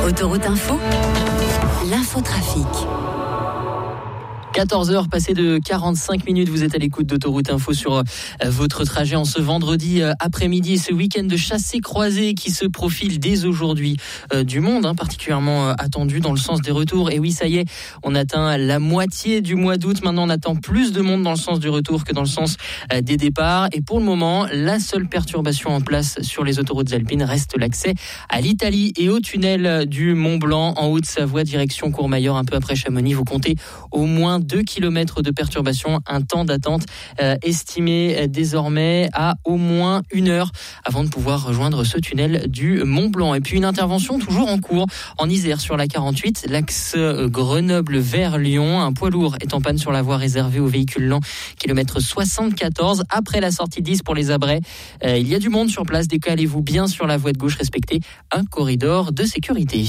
Autoroute Info, l'infotrafic. 14h passées de 45 minutes, vous êtes à l'écoute d'Autoroute Info sur votre trajet en ce vendredi après-midi et ce week-end de chassé-croisé qui se profile dès aujourd'hui du monde, particulièrement attendu dans le sens des retours. Et oui, ça y est, on atteint la moitié du mois d'août. Maintenant, on attend plus de monde dans le sens du retour que dans le sens des départs. Et pour le moment, la seule perturbation en place sur les autoroutes alpines reste l'accès à l'Italie et au tunnel du Mont-Blanc en Haute-Savoie, direction Courmayeur, un peu après Chamonix. Vous comptez au moins 2 km de perturbation, un temps d'attente estimé désormais à au moins 1 heure avant de pouvoir rejoindre ce tunnel du Mont-Blanc. Et puis une intervention toujours en cours en Isère sur la 48, l'axe Grenoble vers Lyon. Un poids lourd est en panne sur la voie réservée aux véhicules lents, kilomètre 74. Après la sortie 10 pour les Abrets, il y a du monde sur place. Décalez-vous bien sur la voie de gauche, respectez un corridor de sécurité.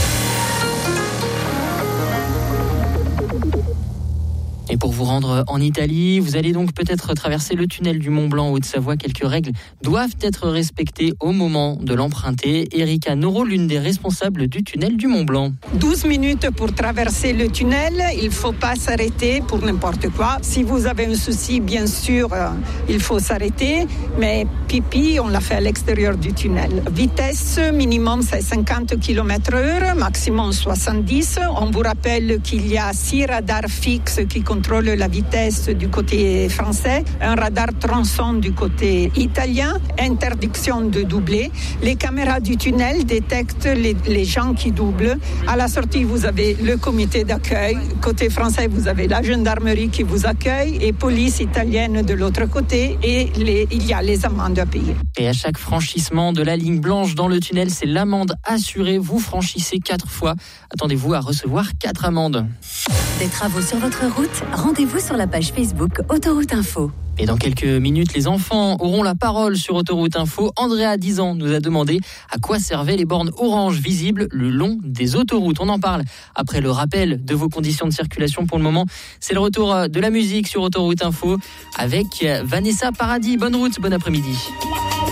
Et pour vous rendre en Italie, vous allez donc peut-être traverser le tunnel du Mont-Blanc en Haute-Savoie. Quelques règles doivent être respectées au moment de l'emprunter. Erika Noro, l'une des responsables du tunnel du Mont-Blanc. 12 minutes pour traverser le tunnel. Il ne faut pas s'arrêter pour n'importe quoi. Si vous avez un souci, bien sûr, il faut s'arrêter. Mais pipi, on l'a fait à l'extérieur du tunnel. Vitesse minimum, c'est 50 km/h, maximum 70. On vous rappelle qu'il y a 6 radars fixes qui contrôle la vitesse du côté français, un radar tronçon du côté italien, interdiction de doubler. Les caméras du tunnel détectent les gens qui doublent. À la sortie, vous avez le comité d'accueil. Côté français, vous avez la gendarmerie qui vous accueille et police italienne de l'autre côté et il y a les amendes à payer. Et à chaque franchissement de la ligne blanche dans le tunnel, c'est l'amende assurée. Vous franchissez 4 fois. Attendez-vous à recevoir 4 amendes. Des travaux sur votre route, rendez-vous sur la page Facebook Autoroute Info. Et dans quelques minutes, les enfants auront la parole sur Autoroute Info. Andrea, 10 ans, nous a demandé à quoi servaient les bornes orange visibles le long des autoroutes. On en parle après le rappel de vos conditions de circulation. Pour le moment, c'est le retour de la musique sur Autoroute Info avec Vanessa Paradis. Bonne route, bon après-midi.